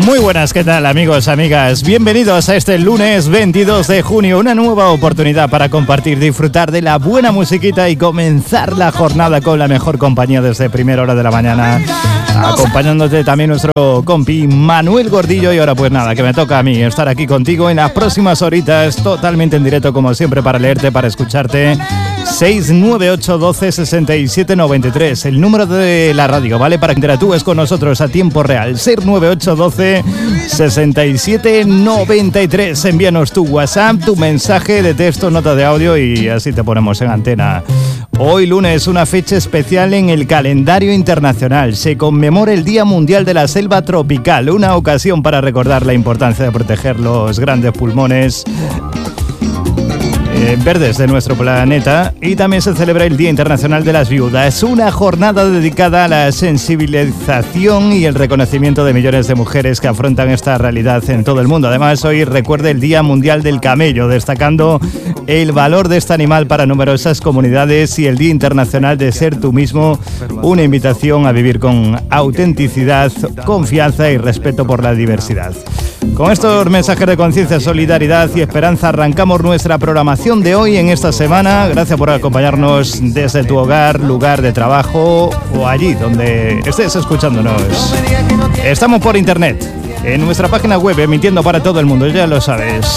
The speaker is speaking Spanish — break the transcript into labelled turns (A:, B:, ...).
A: Muy buenas, ¿qué tal amigos, amigas? Bienvenidos a este lunes 22 de junio, una nueva oportunidad para compartir, disfrutar de la buena musiquita y comenzar la jornada con la mejor compañía desde primera hora de la mañana. Acompañándote también nuestro compi Manuel Gordillo. Y ahora pues nada, que me toca a mí estar aquí contigo en las próximas horitas, totalmente en directo como siempre, para leerte, para escucharte. 698 12 67 93, el número de la radio, ¿vale? Para que interactúes con nosotros a tiempo real. 698 12 67 93. Envíanos tu WhatsApp, tu mensaje de texto, nota de audio y así te ponemos en antena. Hoy lunes, una fecha especial en el calendario internacional. Se conmemora el Día Mundial de la Selva Tropical, una ocasión para recordar la importancia de proteger los grandes pulmones verdes de nuestro planeta. Y también se celebra el Día Internacional de las Viudas, una jornada dedicada a la sensibilización y el reconocimiento de millones de mujeres que afrontan esta realidad en todo el mundo. Además, hoy recuerda el Día Mundial del Camello, destacando el valor de este animal para numerosas comunidades, y el Día Internacional de Ser Tú Mismo, una invitación a vivir con autenticidad, confianza y respeto por la diversidad. Con estos mensajes de conciencia, solidaridad y esperanza arrancamos nuestra programación de hoy en esta semana. Gracias por acompañarnos desde tu hogar, lugar de trabajo o allí donde estés escuchándonos. Estamos por internet, en nuestra página web, emitiendo para todo el mundo, ya lo sabes.